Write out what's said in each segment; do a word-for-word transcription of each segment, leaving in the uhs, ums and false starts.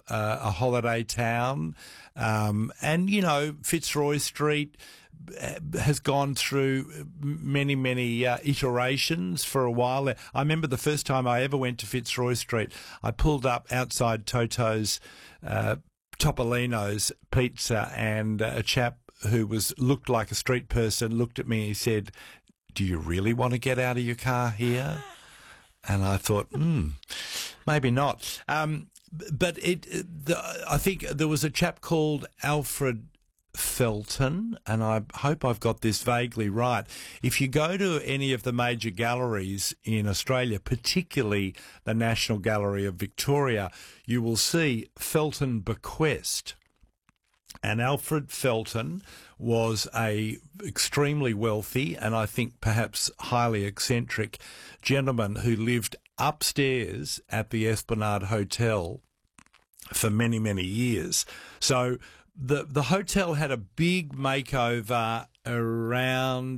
uh, a holiday town. Um, and, you know, Fitzroy Street has gone through many, many uh, iterations for a while. I remember the first time I ever went to Fitzroy Street, I pulled up outside Toto's uh, Topolino's Pizza, and uh, a chap who was looked like a street person looked at me and he said, "Do you really want to get out of your car here?" And I thought, hmm, maybe not. Um, but it, the, I think there was a chap called Alfred Felton, and I hope I've got this vaguely right. If you go to any of the major galleries in Australia, particularly the National Gallery of Victoria, you will see Felton Bequest. And Alfred Felton was a extremely wealthy and I think perhaps highly eccentric gentleman who lived upstairs at the Esplanade Hotel for many, many years. So the the hotel had a big makeover around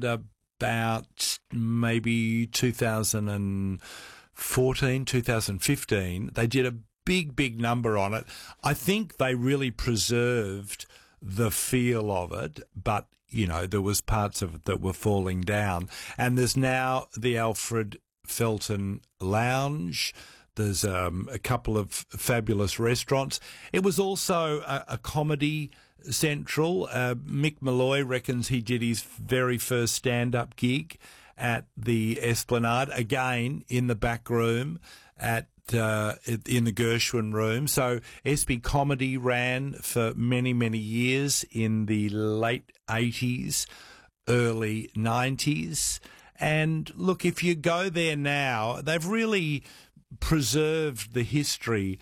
about maybe two thousand fourteen, two thousand fifteen. They did a big, big number on it. I think they really preserved the feel of it, but, you know, there was parts of it that were falling down. And there's now the Alfred Felton Lounge. There's um, a couple of fabulous restaurants. It was also a, a comedy central. Uh, Mick Malloy reckons he did his very first stand-up gig at the Esplanade, again in the back room at uh, in the Gershwin room. So S B Comedy ran for many, many years in the late eighties, early nineties. And look, if you go there now, they've really preserved the history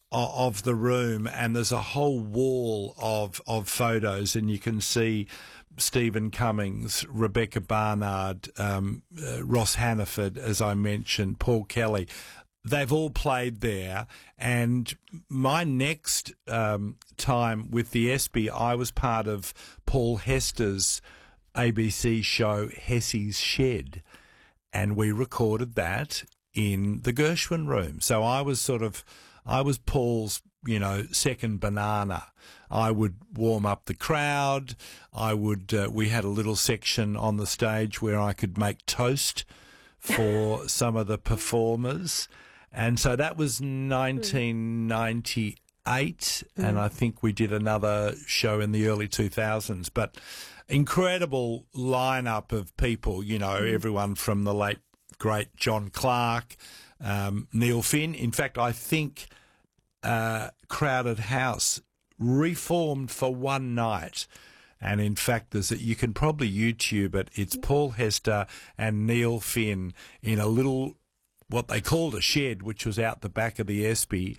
of the room, and there's a whole wall of of photos, and you can see Stephen Cummings, Rebecca Barnard, um, uh, Ross Hannaford, as I mentioned, Paul Kelly. They've all played there, and my next um, time with the ESPY, I was part of Paul Hester's A B C show Hessie's Shed, and we recorded that in the Gershwin room. So I was sort of, I was Paul's, you know, second banana. I would warm up the crowd. I would, uh, we had a little section on the stage where I could make toast for some of the performers. And so that was nineteen ninety-eight, mm. and I think we did another show in the early two thousands. But incredible lineup of people, you know, mm. everyone from the late, great John Clark, um, Neil Finn. In fact, I think uh, Crowded House reformed for one night. And in fact, there's a, you can probably YouTube it. It's Paul Hester and Neil Finn in a little, what they called a shed, which was out the back of the ESPY.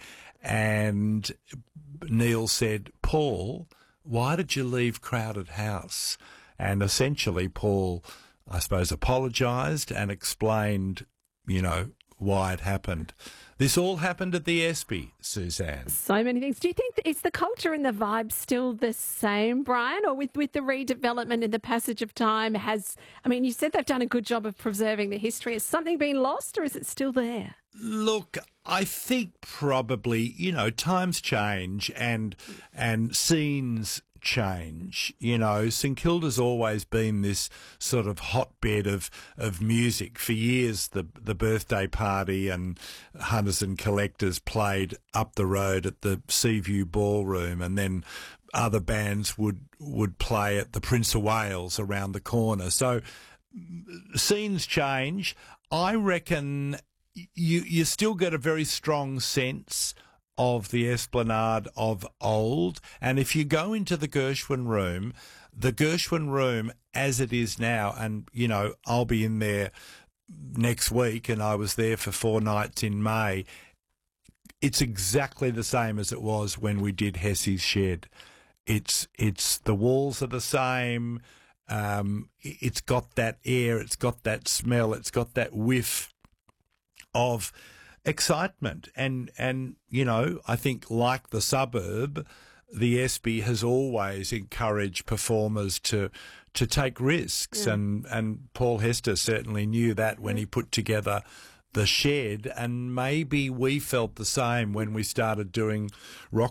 And Neil said, "Paul, why did you leave Crowded House?" And essentially, Paul, I suppose, apologised and explained, you know, why it happened. This all happened at the ESPY, Suzanne. So many things. Do you think, is the culture and the vibe still the same, Brian? Or with, with the redevelopment and the passage of time, has, I mean, you said they've done a good job of preserving the history. Has something been lost, or is it still there? Look, I think probably, you know, times change and and scenes change. You know, St Kilda's always been this sort of hotbed of of music. For years, the the birthday party and Hunters and Collectors played up the road at the Seaview Ballroom, and then other bands would would play at the Prince of Wales around the corner. So scenes change. I reckon you you still get a very strong sense of the Esplanade of old. And if you go into the Gershwin room, the Gershwin room as it is now, and, you know, I'll be in there next week, and I was there for four nights in May, it's exactly the same as it was when we did Hessie's Shed. It's, it's, the walls are the same. Um, it's got that air, it's got that smell, it's got that whiff of excitement. And, and, you know, I think like the suburb, the ESPY has always encouraged performers to to take risks. Yeah. And, and Paul Hester certainly knew that when he put together the Shed, and maybe we felt the same when we started doing Rock